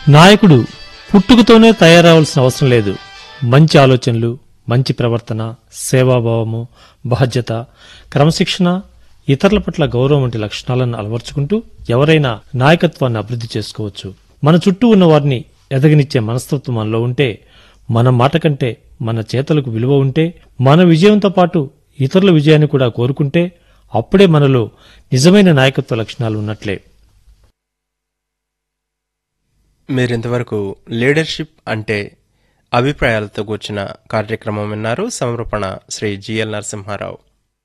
నాయకుడు పుట్టుకతోనే తయారవలసిన అవసరం లేదు. మంచి ఆలోచనలు, మంచి ప్రవర్తన, సేవాభావము, బాధ్యత, క్రమశిక్షణ, ఇతరుల పట్ల గౌరవం వంటి లక్షణాలను అలవర్చుకుంటూ ఎవరైనా నాయకత్వాన్ని అభివృద్ధి చేసుకోవచ్చు. మన చుట్టూ ఉన్న వారిని ఎదగనిచ్చే మనస్తత్వం మనలో ఉంటే, మన మాట కంటే మన చేతలకు విలువ ఉంటే, మన విజయంతో పాటు ఇతరుల విజయాన్ని కూడా కోరుకుంటే అప్పుడే మనలో నిజమైన నాయకత్వ లక్షణాలు ఉన్నట్లే. మీరింతవరకు లీడర్షిప్ అంటే అభిప్రాయాలతో కూర్చున్న కార్యక్రమం విన్నారు. సమర్పణ శ్రీ జిఎల్ నరసింహారావు.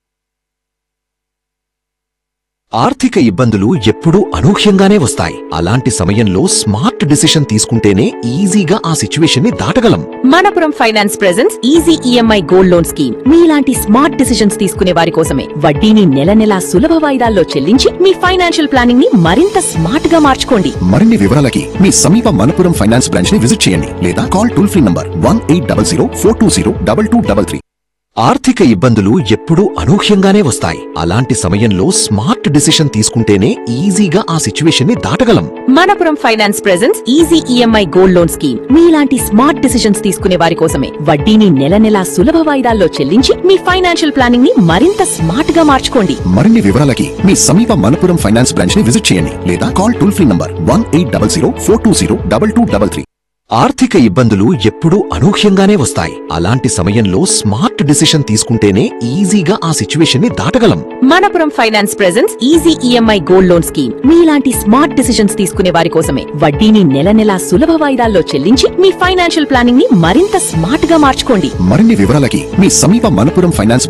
ఆర్థిక ఇబ్బందులు ఎప్పుడూ అనూహ్యంగానే వస్తాయి. అలాంటి సమయంలో స్మార్ట్ డిసిషన్ తీసుకుంటేనే ఈజీగా ఆ సిచ్యువేషన్ ని దాటగలం. Manappuram finance presents easy EMI gold loan scheme. మీలాంటి స్మార్ట్ డిసిషన్స్ తీసుకునే వారి కోసమే. వడ్డీని నెల నెలా సులభ వాయిదాల్లో చెల్లించి మీ ఫైనాన్షియల్ ప్లానింగ్ ని మరింత స్మార్ట్ గా మార్చుకోండి. మరిన్ని వివరాలకి మీ సమీప మనపురం ఫైనాన్స్ బ్రాంచ్ ని విజిట్ చేయండి లేదా కాల్ టోల్ ఫ్రీ నంబర్ 1800 420 2233. ఆర్థిక ఇబ్బందులు ఎప్పుడూ అనూహ్యంగానే వస్తాయి. అలాంటి సమయంలో స్మార్ట్ డిసిషన్ తీసుకుంటేనే ఈజీగా ఆ సిచ్యువేషన్ ని దాటగలం. Manappuram finance presents easy EMI gold loan scheme. మీలాంటి స్మార్ట్ డిసిషన్స్ తీసుకునే వారి కోసమే. వడ్డీని నెల నెలా సులభ వాయిదాల్లో చెల్లించి మీ ఫైనాన్షియల్ ప్లానింగ్ ని మరింత స్మార్ట్ గా మార్చుకోండి. మరిన్ని వివరాలకి మీ సమీప మనపురం ఫైనాన్స్ బ్రాంచ్ ని విజిట్ చేయండి లేదా కాల్ టోల్ ఫ్రీ నంబర్ 1800 420 2233. ఆర్థిక ఇబ్బందులు ఎప్పుడూ అనూహ్యంగానే వస్తాయి. అలాంటి సమయంలో స్మార్ట్ డిసిషన్ తీసుకుంటేనే ఈజీగా ఆ సిచ్యువేషన్ ని దాటగలం. Manappuram finance presents easy EMI gold loan scheme. మీలాంటి స్మార్ట్ డిసిషన్స్ తీసుకునే వారి కోసమే. వడ్డీని నెల నెలా సులభ వాయిదాల్లో చెల్లించి మీ ఫైనాన్షియల్ ప్లానింగ్ ని మరింత స్మార్ట్ గా మార్చుకోండి. మరిన్ని వివరాలకి మీ సమీప మనపురం ఫైనాన్స్